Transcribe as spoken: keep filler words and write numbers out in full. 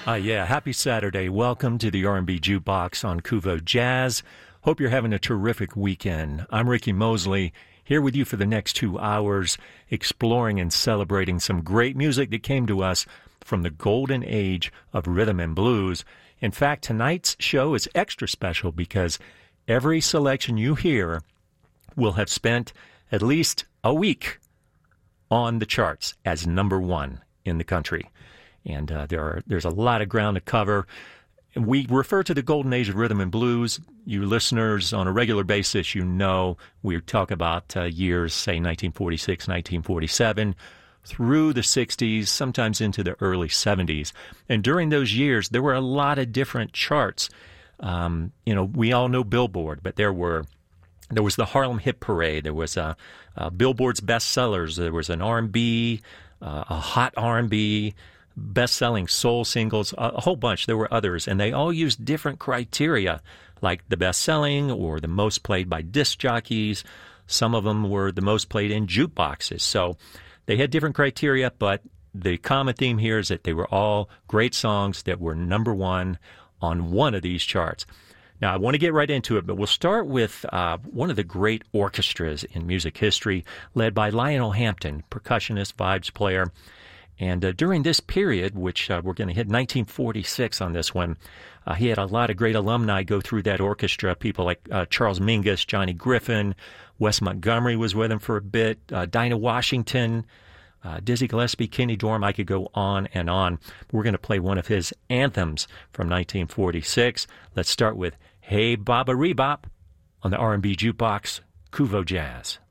Uh, yeah, happy Saturday. Welcome to the R and B Jukebox on Kuvo Jazz. Hope you're having a terrific weekend. I'm Ricky Mosley, here with you for the next two hours, exploring and celebrating some great music that came to us from the golden age of rhythm and blues. In fact, tonight's show is extra special because every selection you hear will have spent at least a week on the charts as number one in the country. And uh, there are there's a lot of ground to cover. We refer to the golden age of rhythm and blues. You listeners, on a regular basis, you know we talk about uh, years, say, nineteen forty-six, nineteen forty-seven, through the sixties, sometimes into the early seventies. And during those years, there were a lot of different charts. Um, you know, we all know Billboard, but there were there was the Harlem Hit Parade. There was uh, uh, Billboard's bestsellers. There was an R and B, uh, a hot R and B, best-selling soul singles, a whole bunch. There were others, and they all used different criteria, like the best-selling or the most played by disc jockeys. Some of them were the most played in jukeboxes. So they had different criteria, but the common theme here is that they were all great songs that were number one on one of these charts. Now, I want to get right into it, but we'll start with uh, one of the great orchestras in music history, led by Lionel Hampton, percussionist, vibes player. And uh, during this period, which uh, we're going to hit nineteen forty-six on this one, uh, he had a lot of great alumni go through that orchestra. People like uh, Charles Mingus, Johnny Griffin, Wes Montgomery was with him for a bit, uh, Dinah Washington, uh, Dizzy Gillespie, Kenny Dorham. I could go on and on. We're going to play one of his anthems from nineteen forty-six. Let's start with Hey Baba Rebop on the R and B Jukebox, Kuvo Jazz.